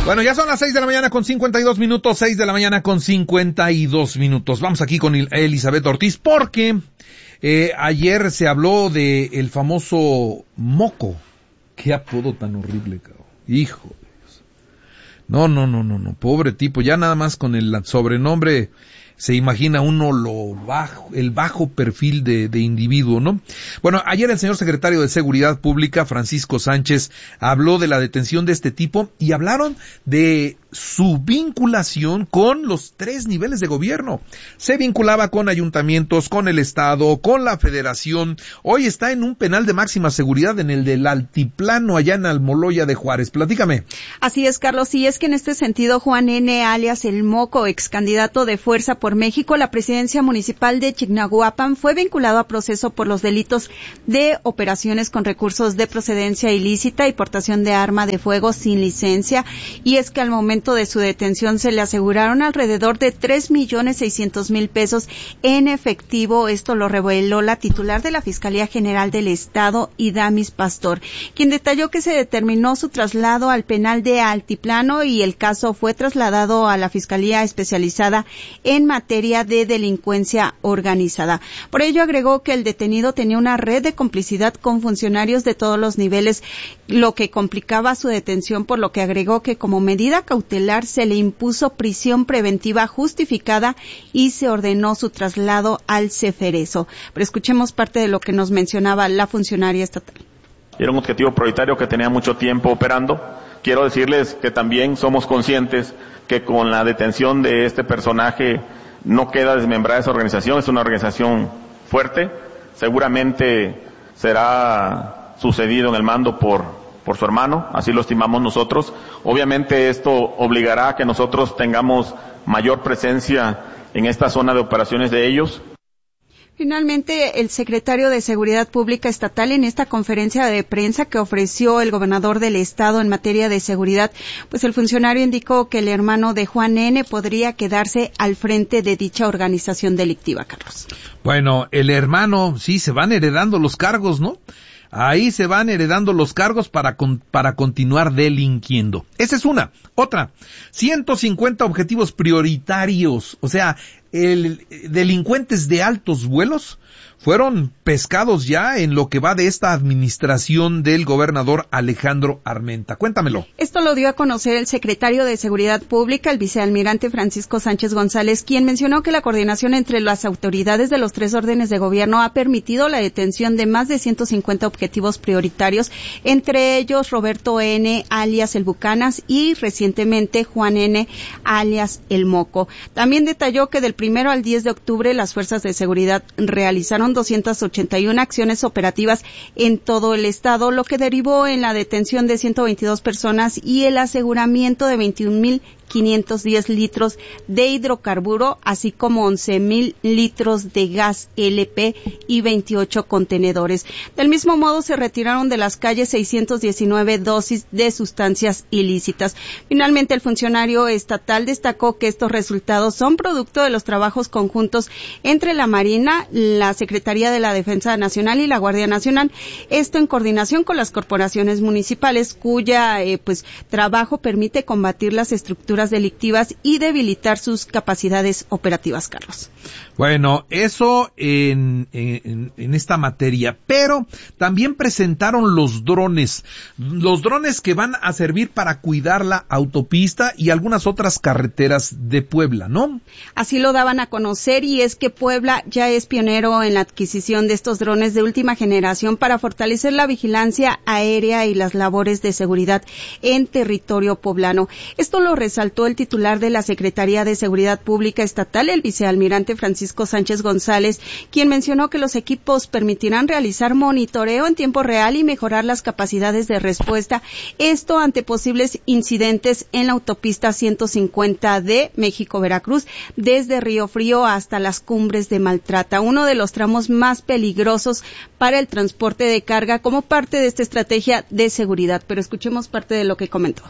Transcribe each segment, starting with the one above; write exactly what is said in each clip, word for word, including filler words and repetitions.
Bueno, ya son las seis de la mañana con cincuenta y dos minutos, seis de la mañana con cincuenta y dos minutos. Vamos aquí con Elizabeth Ortiz porque eh, ayer se habló de el famoso Moco. Qué apodo tan horrible, cabrón. Hijo de Dios. No, no, no, no, no, pobre tipo. Ya nada más con el sobrenombre se imagina uno lo bajo, el bajo perfil de, de individuo, ¿no? Bueno, ayer el señor secretario de Seguridad Pública, Francisco Sánchez, habló de la detención de este tipo y hablaron de su vinculación con los tres niveles de gobierno. Se vinculaba con ayuntamientos, con el Estado, con la Federación. Hoy está en un penal de máxima seguridad en el del Altiplano, allá en Almoloya de Juárez. Platícame. Así es, Carlos, y es que en este sentido Juan N., alias El Moco, ex candidato de Fuerza por México, la presidencia municipal de Chignahuapan, fue vinculado a proceso por los delitos de operaciones con recursos de procedencia ilícita y portación de arma de fuego sin licencia, y es que al momento de su detención se le aseguraron alrededor de tres millones seiscientos mil pesos en efectivo. Esto lo reveló la titular de la Fiscalía General del Estado, Idamis Pastor, quien detalló que se determinó su traslado al penal de Altiplano y el caso fue trasladado a la Fiscalía Especializada en materia de delincuencia organizada. Por ello agregó que el detenido tenía una red de complicidad con funcionarios de todos los niveles, lo que complicaba su detención, por lo que agregó que como medida cautelar se le impuso prisión preventiva justificada y se ordenó su traslado al Ceferezo. Pero escuchemos parte de lo que nos mencionaba la funcionaria estatal. Era un objetivo prioritario que tenía mucho tiempo operando. Quiero decirles que también somos conscientes que con la detención de este personaje no queda desmembrada esa organización. Es una organización fuerte. Seguramente será sucedido en el mando por por su hermano, así lo estimamos nosotros. Obviamente esto obligará a que nosotros tengamos mayor presencia en esta zona de operaciones de ellos. Finalmente, el secretario de Seguridad Pública Estatal, en esta conferencia de prensa que ofreció el gobernador del estado en materia de seguridad, pues el funcionario indicó que el hermano de Juan N. podría quedarse al frente de dicha organización delictiva, Carlos. Bueno, el hermano, sí, se van heredando los cargos, ¿no? Ahí se van heredando los cargos para con, para continuar delinquiendo. Esa es una. Otra, ciento cincuenta objetivos prioritarios, o sea, el, delincuentes de altos vuelos fueron pescados ya en lo que va de esta administración del gobernador Alejandro Armenta. Cuéntamelo. Esto lo dio a conocer el secretario de Seguridad Pública, el vicealmirante Francisco Sánchez González, quien mencionó que la coordinación entre las autoridades de los tres órdenes de gobierno ha permitido la detención de más de ciento cincuenta objetivos prioritarios, entre ellos Roberto N., alias El Bucanas, y recientemente Juan N., alias El Moco. También detalló que del primero al diez de octubre las fuerzas de seguridad realizaron doscientas ochenta y una acciones operativas en todo el estado, lo que derivó en la detención de ciento veintidós personas y el aseguramiento de veintiún mil quinientos diez litros de hidrocarburo, así como once mil litros de gas L P y veintiocho contenedores. Del mismo modo, se retiraron de las calles seiscientas diecinueve dosis de sustancias ilícitas. Finalmente, el funcionario estatal destacó que estos resultados son producto de los trabajos conjuntos entre la Marina, la Secretaría de la Defensa Nacional y la Guardia Nacional, esto en coordinación con las corporaciones municipales, cuya eh, pues trabajo permite combatir las estructuras delictivas y debilitar sus capacidades operativas, Carlos. Bueno, eso en, en, en esta materia, pero también presentaron los drones, los drones que van a servir para cuidar la autopista y algunas otras carreteras de Puebla, ¿no? Así lo daban a conocer, y es que Puebla ya es pionero en la adquisición de estos drones de última generación para fortalecer la vigilancia aérea y las labores de seguridad en territorio poblano. Esto lo resaltó el titular de la Secretaría de Seguridad Pública Estatal, el vicealmirante Francisco Sánchez González, quien mencionó que los equipos permitirán realizar monitoreo en tiempo real y mejorar las capacidades de respuesta, esto ante posibles incidentes en la autopista ciento cincuenta D México-Veracruz, desde Río Frío hasta las Cumbres de Maltrata, uno de los tramos más peligrosos para el transporte de carga como parte de esta estrategia de seguridad. Pero escuchemos parte de lo que comentó.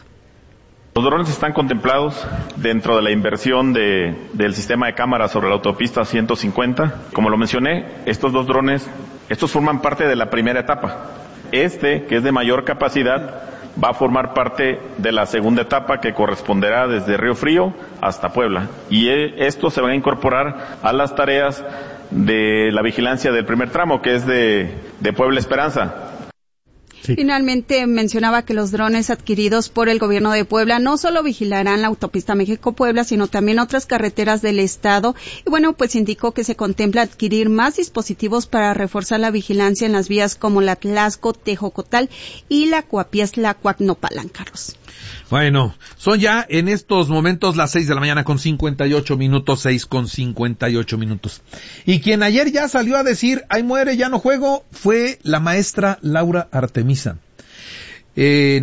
Los drones están contemplados dentro de la inversión de, del sistema de cámaras sobre la autopista ciento cincuenta. Como lo mencioné, estos dos drones, estos forman parte de la primera etapa. Este, que es de mayor capacidad, va a formar parte de la segunda etapa que corresponderá desde Río Frío hasta Puebla. Y esto se va a incorporar a las tareas de la vigilancia del primer tramo, que es de, de Puebla Esperanza. Sí. Finalmente mencionaba que los drones adquiridos por el gobierno de Puebla no solo vigilarán la autopista México-Puebla, sino también otras carreteras del estado. Y bueno, pues indicó que se contempla adquirir más dispositivos para reforzar la vigilancia en las vías como la Tlaxco, Tejocotal y la Coapiaxtla-Coacnopalan, Carlos. Bueno, son ya en estos momentos las seis de la mañana con cincuenta y ocho minutos, seis con cincuenta y ocho minutos. Y quien ayer ya salió a decir, ahí muere, ya no juego, fue la maestra Laura Artemisa. Eh,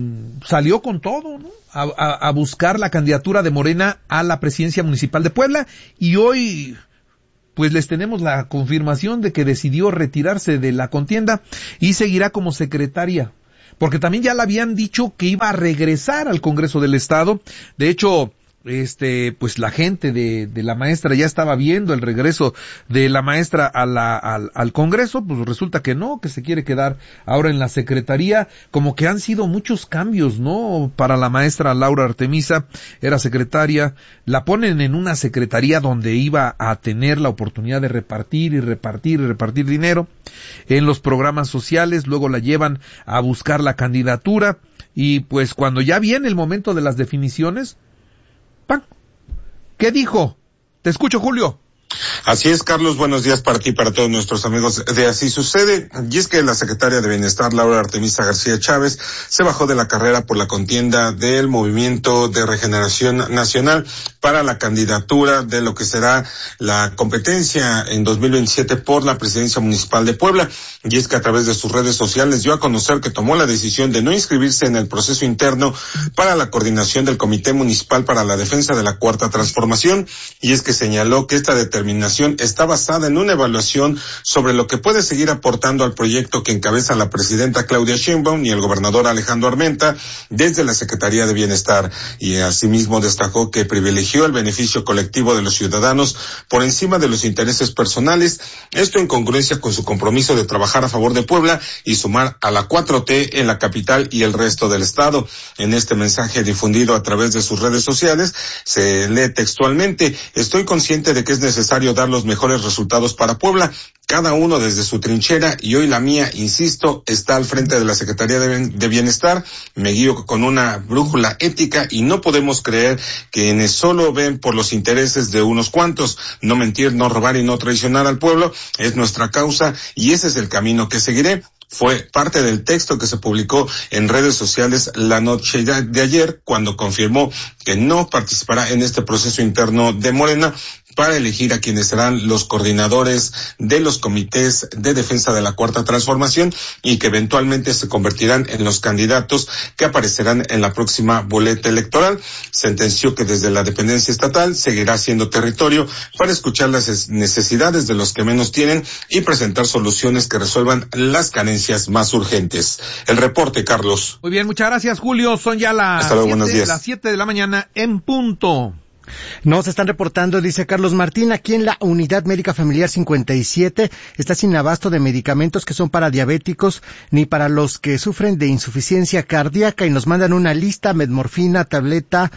salió con todo, ¿no? A, a, a buscar la candidatura de Morena a la presidencia municipal de Puebla, y hoy pues les tenemos la confirmación de que decidió retirarse de la contienda y seguirá como secretaria. Porque también ya le habían dicho que iba a regresar al Congreso del Estado. De hecho, este, pues la gente de, de la maestra ya estaba viendo el regreso de la maestra a la, al, al Congreso. Pues resulta que no, que se quiere quedar ahora en la Secretaría. Como que han sido muchos cambios, ¿no? Para la maestra Laura Artemisa, era secretaria. La ponen en una secretaría donde iba a tener la oportunidad de repartir y repartir y repartir dinero en los programas sociales. Luego la llevan a buscar la candidatura. Y pues cuando ya viene el momento de las definiciones, ¡pam! ¿Qué dijo? Te escucho, Julio. Así es, Carlos, buenos días para ti y para todos nuestros amigos de Así Sucede. Y es que la secretaria de Bienestar, Laura Artemisa García Chávez, se bajó de la carrera por la contienda del Movimiento de Regeneración Nacional para la candidatura de lo que será la competencia en dos mil veintisiete por la presidencia municipal de Puebla. Y es que a través de sus redes sociales dio a conocer que tomó la decisión de no inscribirse en el proceso interno para la coordinación del Comité Municipal para la Defensa de la Cuarta Transformación. Y es que señaló que esta determinación está basada en una evaluación sobre lo que puede seguir aportando al proyecto que encabeza la presidenta Claudia Sheinbaum y el gobernador Alejandro Armenta desde la Secretaría de Bienestar. Y asimismo destacó que privilegió el beneficio colectivo de los ciudadanos por encima de los intereses personales, esto en congruencia con su compromiso de trabajar a favor de Puebla y sumar a la cuatro T en la capital y el resto del estado. En este mensaje difundido a través de sus redes sociales se lee textualmente: estoy consciente de que es necesario dar los mejores resultados para Puebla, cada uno desde su trinchera, y hoy la mía, insisto, está al frente de la Secretaría de Bienestar. Me guío con una brújula ética y no podemos creer que quienes solo ven por los intereses de unos cuantos. No mentir, no robar y no traicionar al pueblo es nuestra causa y ese es el camino que seguiré. Fue parte del texto que se publicó en redes sociales la noche de ayer, cuando confirmó que no participará en este proceso interno de Morena para elegir a quienes serán los coordinadores de los comités de defensa de la Cuarta Transformación y que eventualmente se convertirán en los candidatos que aparecerán en la próxima boleta electoral. Sentenció que desde la dependencia estatal seguirá siendo territorio para escuchar las necesidades de los que menos tienen y presentar soluciones que resuelvan las carencias más urgentes. El reporte, Carlos. Muy bien, muchas gracias, Julio. Son ya las Hasta luego, buenos días. las siete de la mañana en punto. Nos están reportando, dice Carlos Martín, aquí en la Unidad Médica Familiar cincuenta y siete está sin abasto de medicamentos que son para diabéticos ni para los que sufren de insuficiencia cardíaca, y nos mandan una lista: metmorfina, tableta,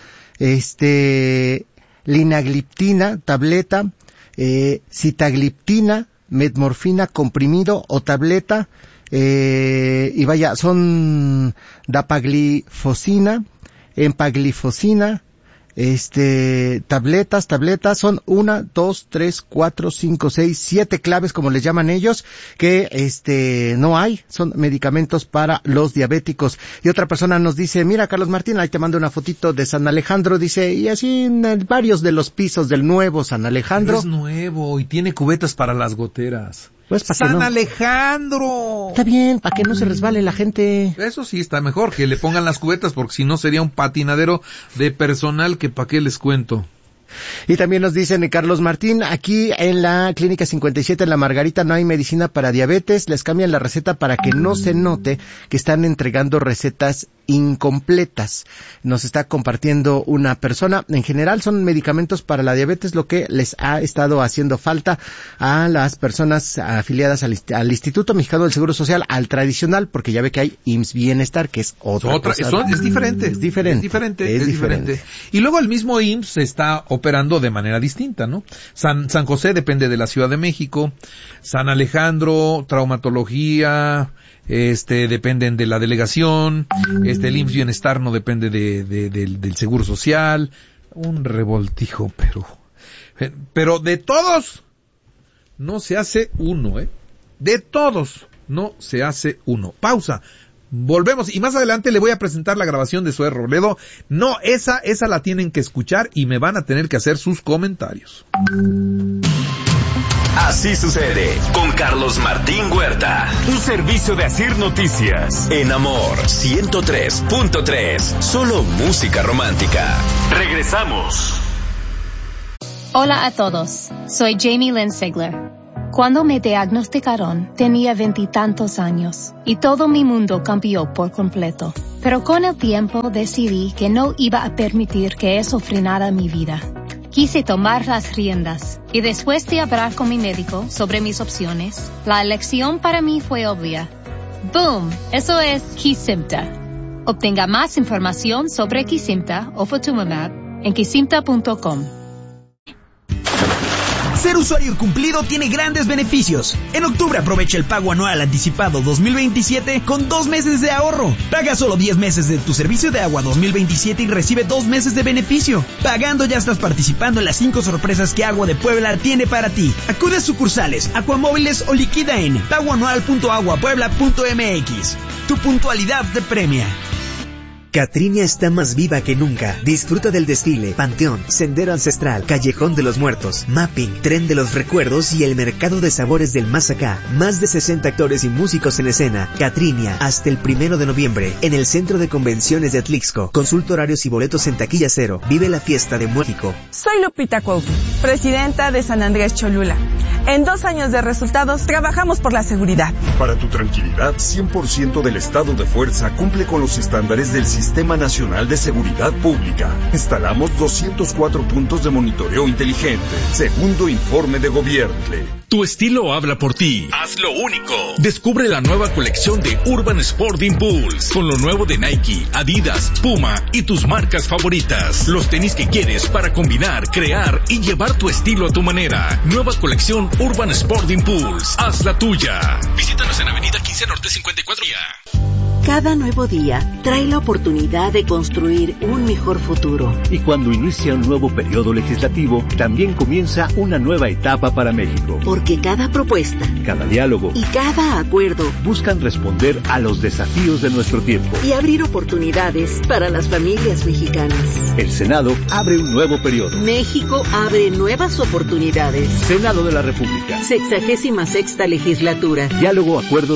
este, linagliptina, tableta, eh, sitagliptina, metmorfina comprimido o tableta, eh, y vaya, son dapaglifosina, empaglifosina, este, tabletas, tabletas, son una, dos, tres, cuatro, cinco, seis, siete claves, como les llaman ellos, que este, no hay, son medicamentos para los diabéticos. Y otra persona nos dice: mira, Carlos Martín, ahí te mando una fotito de San Alejandro, dice, y así en varios de los pisos del nuevo San Alejandro. Es nuevo y tiene cubetas para las goteras. Pues, ¿para San que no? Alejandro. Está bien, para que no se resbale la gente. Eso sí, está mejor que le pongan las cubetas, porque si no sería un patinadero de personal que para qué les cuento. Y también nos dicen, Carlos Martín, aquí en la Clínica cincuenta y siete en La Margarita no hay medicina para diabetes, les cambian la receta para que no se note que están entregando recetas incompletas. Nos está compartiendo una persona. En general son medicamentos para la diabetes, lo que les ha estado haciendo falta a las personas afiliadas al, al Instituto Mexicano del Seguro Social, al tradicional, porque ya ve que hay I M S S Bienestar, que es otra, otra cosa. Son, es diferente. Es diferente. Es diferente. Es, es diferente. diferente. Y luego el mismo I M S S está operando de manera distinta, ¿no? San, San José depende de la Ciudad de México, San Alejandro, traumatología, este, dependen de la delegación, este, el I M S S Bienestar no depende de, de, de, del Seguro Social, un revoltijo, pero, pero de todos no se hace uno, ¿eh? De todos no se hace uno. Pausa. Volvemos y más adelante le voy a presentar la grabación de Zoe Robledo. No, esa, esa la tienen que escuchar y me van a tener que hacer sus comentarios. Así sucede con Carlos Martín Huerta. Un servicio de Asir Noticias. En Amor ciento tres punto tres. Solo música romántica. Regresamos. Hola a todos. Soy Jamie Lynn Sigler. Cuando me diagnosticaron, tenía veintitantos años y todo mi mundo cambió por completo. Pero con el tiempo decidí que no iba a permitir que eso frenara mi vida. Quise tomar las riendas y después de hablar con mi médico sobre mis opciones, la elección para mí fue obvia. ¡Boom! Eso es Kesimpta. Obtenga más información sobre Kesimpta o Ofatumumab en kesimpta punto com. Ser usuario cumplido tiene grandes beneficios. En octubre aprovecha el pago anual anticipado dos mil veintisiete con dos meses de ahorro. Paga solo diez meses de tu servicio de agua dos mil veintisiete y recibe dos meses de beneficio. Pagando ya estás participando en las cinco sorpresas que Agua de Puebla tiene para ti. Acude a sucursales, Acuamóviles o liquida en pagoanual punto aguapuebla punto m x. Tu puntualidad te premia. Catrinia está más viva que nunca. Disfruta del desfile, panteón, sendero ancestral, callejón de los muertos, mapping, tren de los recuerdos y el mercado de sabores del más acá. Más de sesenta actores y músicos en escena. Catrinia, hasta el primero de noviembre, en el Centro de Convenciones de Atlixco. Consulta horarios y boletos en Taquilla Cero. Vive la fiesta de México. Soy Lupita Cuauhtémoc, presidenta de San Andrés Cholula. En dos años de resultados, trabajamos por la seguridad. Para tu tranquilidad, cien por ciento del estado de fuerza cumple con los estándares del Sistema Nacional de Seguridad Pública. Instalamos doscientos cuatro puntos de monitoreo inteligente. Segundo informe de gobierno. Tu estilo habla por ti. Haz lo único. Descubre la nueva colección de Urban Sport Impulse, con lo nuevo de Nike, Adidas, Puma y tus marcas favoritas. Los tenis que quieres para combinar, crear y llevar tu estilo a tu manera. Nueva colección Urban Sport Impulse. Haz la tuya. Visítanos en Avenida quince Norte cincuenta y cuatro. Cada nuevo día trae la oportunidad de construir un mejor futuro. Y cuando inicia un nuevo periodo legislativo, también comienza una nueva etapa para México. Porque cada propuesta, cada diálogo y cada acuerdo buscan responder a los desafíos de nuestro tiempo y abrir oportunidades para las familias mexicanas. El Senado abre un nuevo periodo. México abre nuevas oportunidades. Senado de la República. Sexagésima sexta legislatura. Diálogo, acuerdo.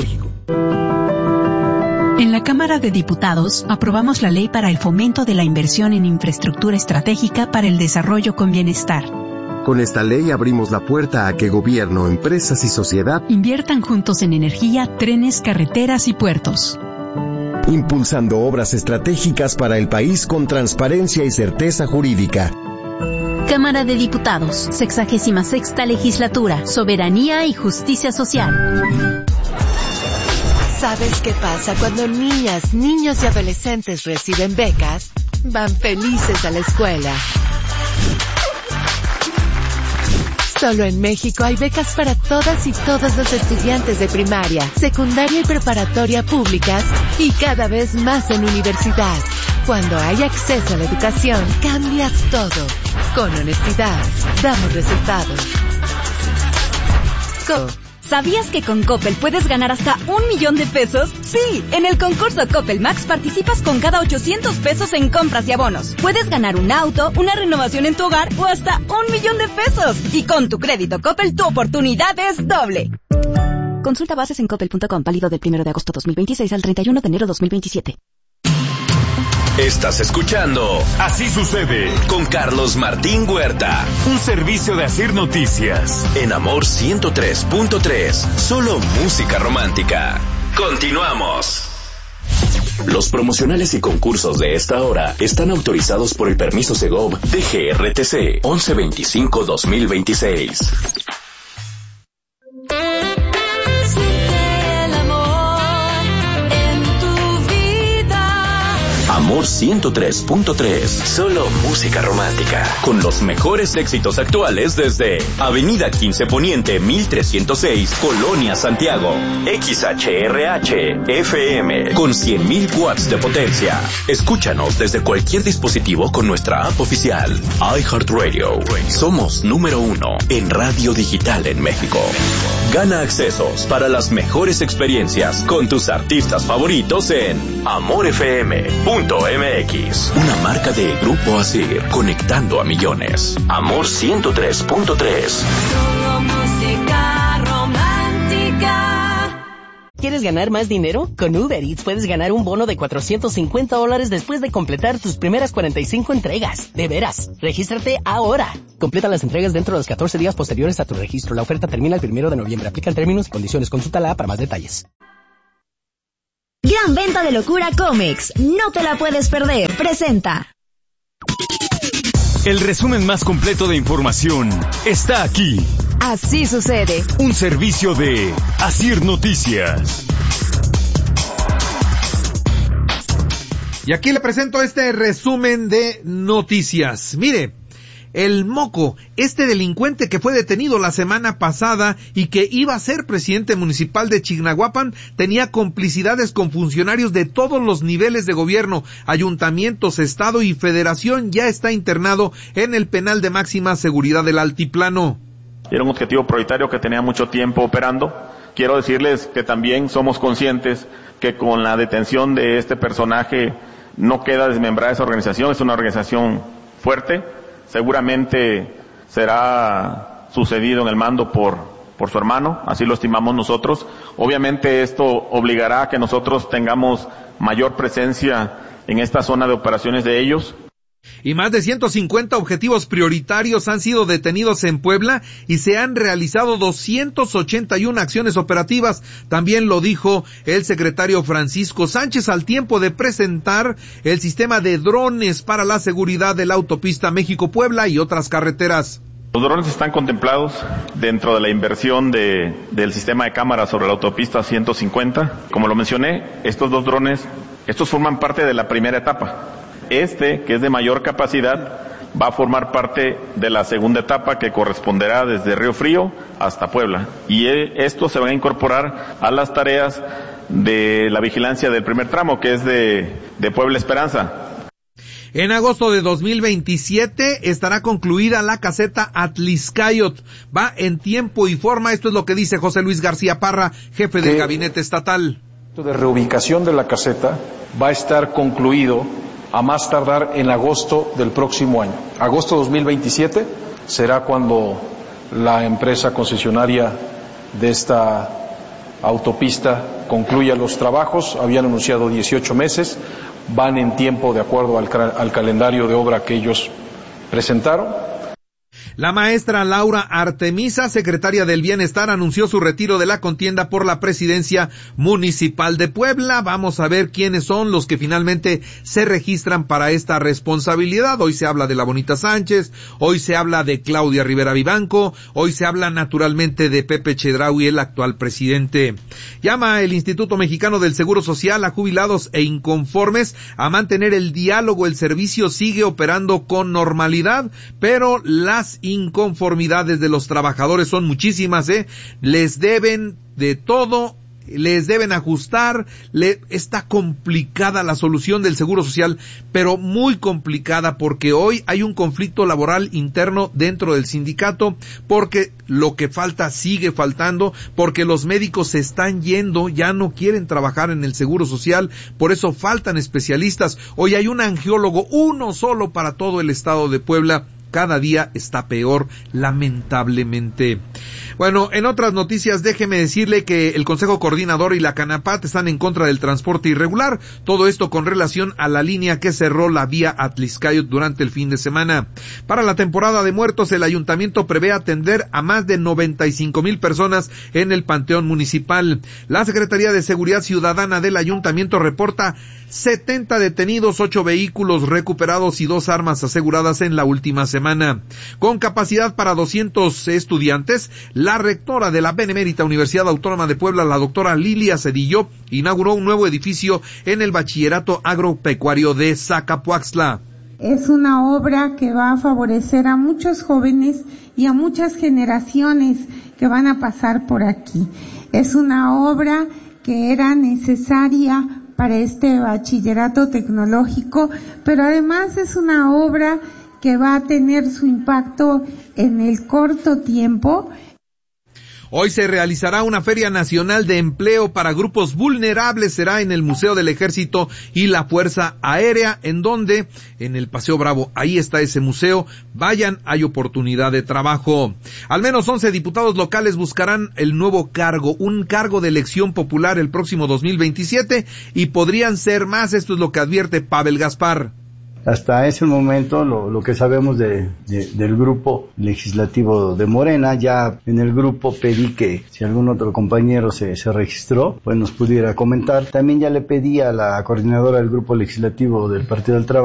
En la Cámara de Diputados aprobamos la ley para el fomento de la inversión en infraestructura estratégica para el desarrollo con bienestar. Con esta ley abrimos la puerta a que gobierno, empresas y sociedad inviertan juntos en energía, trenes, carreteras y puertos. Impulsando obras estratégicas para el país con transparencia y certeza jurídica. Cámara de Diputados, sexagésima sexta legislatura, soberanía y justicia social. ¿Sabes qué pasa cuando niñas, niños y adolescentes reciben becas? Van felices a la escuela. Solo en México hay becas para todas y todos los estudiantes de primaria, secundaria y preparatoria públicas y cada vez más en universidad. Cuando hay acceso a la educación, cambia todo. Con honestidad, damos resultados. Co- ¿Sabías que con Coppel puedes ganar hasta un millón de pesos? Sí, en el concurso Coppel Max participas con cada ochocientos pesos en compras y abonos. Puedes ganar un auto, una renovación en tu hogar o hasta un millón de pesos. Y con tu crédito Coppel, tu oportunidad es doble. Consulta bases en coppel punto com, válido del primero de agosto dos mil veintiséis al treinta y uno de enero dos mil veintisiete. Estás escuchando Así Sucede con Carlos Martín Huerta. Un servicio de Asir Noticias. En Amor ciento tres punto tres. Solo música romántica. Continuamos. Los promocionales y concursos de esta hora están autorizados por el permiso Segov D G R T C once veinticinco dos mil veintiséis. Amor ciento tres punto tres. Solo música romántica. Con los mejores éxitos actuales desde Avenida quince Poniente mil trescientos seis, Colonia Santiago. X H R H F M con cien mil watts de potencia. Escúchanos desde cualquier dispositivo con nuestra app oficial. iHeartRadio. Somos número uno en radio digital en México. Gana accesos para las mejores experiencias con tus artistas favoritos en amor f m punto m x. Una marca de Grupo Asir, conectando a millones. Amor ciento tres punto tres. Solo música romántica. ¿Quieres ganar más dinero? Con Uber Eats puedes ganar un bono de cuatrocientos cincuenta dólares después de completar tus primeras cuarenta y cinco entregas. De veras, regístrate ahora. Completa las entregas dentro de los catorce días posteriores a tu registro. La oferta termina el primero de noviembre. Aplican términos y condiciones. Consúltala para más detalles. Gran venta de locura Comex. No te la puedes perder. Presenta. El resumen más completo de información está aquí. Así sucede. Un servicio de Asir Noticias. Y aquí le presento este resumen de noticias. Mire, el Moco, este delincuente que fue detenido la semana pasada y que iba a ser presidente municipal de Chignahuapan, tenía complicidades con funcionarios de todos los niveles de gobierno, ayuntamientos, estado y federación. Ya está internado en el penal de máxima seguridad del Altiplano. Era un objetivo prioritario que tenía mucho tiempo operando. Quiero decirles que también somos conscientes que con la detención de este personaje no queda desmembrada esa organización. Es una organización fuerte. Seguramente será sucedido en el mando por, por su hermano, así lo estimamos nosotros. Obviamente esto obligará a que nosotros tengamos mayor presencia en esta zona de operaciones de ellos. Y más de ciento cincuenta objetivos prioritarios han sido detenidos en Puebla y se han realizado doscientas ochenta y una acciones operativas. También lo dijo el secretario Francisco Sánchez al tiempo de presentar el sistema de drones para la seguridad de la autopista México-Puebla y otras carreteras. Los drones están contemplados dentro de la inversión de, del sistema de cámaras sobre la autopista ciento cincuenta. Como lo mencioné, estos dos drones, estos forman parte de la primera etapa. Este, que es de mayor capacidad, va a formar parte de la segunda etapa que corresponderá desde Río Frío hasta Puebla. Y esto se va a incorporar a las tareas de la vigilancia del primer tramo, que es de, de Puebla Esperanza. En agosto de dos mil veintisiete estará concluida la caseta Atliscayot. Va en tiempo y forma. Esto es lo que dice José Luis García Parra, jefe del gabinete estatal. De reubicación de la caseta va a estar concluido a más tardar en agosto del próximo año. Agosto dos mil veintisiete será cuando la empresa concesionaria de esta autopista concluya los trabajos. Habían anunciado dieciocho meses, van en tiempo de acuerdo al, al calendario de obra que ellos presentaron. La maestra Laura Artemisa, secretaria del Bienestar, anunció su retiro de la contienda por la presidencia municipal de Puebla. Vamos a ver quiénes son los que finalmente se registran para esta responsabilidad. Hoy se habla de La Bonita Sánchez, hoy se habla de Claudia Rivera Vivanco, hoy se habla naturalmente de Pepe Chedraui, el actual presidente. Llama el Instituto Mexicano del Seguro Social a jubilados e inconformes a mantener el diálogo. El servicio sigue operando con normalidad, pero las inconformidades de los trabajadores son muchísimas, ¿eh? Les deben de todo, les deben ajustar, le, está complicada la solución del Seguro Social, pero muy complicada porque hoy hay un conflicto laboral interno dentro del sindicato, porque lo que falta sigue faltando, porque los médicos se están yendo, ya no quieren trabajar en el Seguro Social, por eso faltan especialistas. Hoy hay un angiólogo, uno solo para todo el estado de Puebla. Cada día está peor, lamentablemente. Bueno, en otras noticias, déjeme decirle que el Consejo Coordinador y la Canapat están en contra del transporte irregular. Todo esto con relación a la línea que cerró la vía Atlixcayot durante el fin de semana. Para la temporada de muertos, el ayuntamiento prevé atender a más de noventa y cinco mil personas en el Panteón Municipal. La Secretaría de Seguridad Ciudadana del ayuntamiento reporta setenta detenidos, ocho vehículos recuperados y dos armas aseguradas en la última semana. Con capacidad para doscientos estudiantes, la rectora de la Benemérita Universidad Autónoma de Puebla, la doctora Lilia Cedillo, inauguró un nuevo edificio en el Bachillerato Agropecuario de Zacapuaxtla. Es una obra que va a favorecer a muchos jóvenes y a muchas generaciones que van a pasar por aquí. Es una obra que era necesaria para este bachillerato tecnológico, pero además es una obra que va a tener su impacto en el corto tiempo. Hoy se realizará una Feria Nacional de Empleo para grupos vulnerables. Será en el Museo del Ejército y la Fuerza Aérea, en donde, en el Paseo Bravo, ahí está ese museo. Vayan, hay oportunidad de trabajo. Al menos once diputados locales buscarán el nuevo cargo, un cargo de elección popular el próximo dos mil veintisiete, y podrían ser más. Esto es lo que advierte Pavel Gaspar. Hasta ese momento, lo, lo que sabemos de, de, del grupo legislativo de Morena, ya en el grupo pedí que si algún otro compañero se, se registró, pues nos pudiera comentar. También ya le pedí a la coordinadora del grupo legislativo del Partido del Trabajo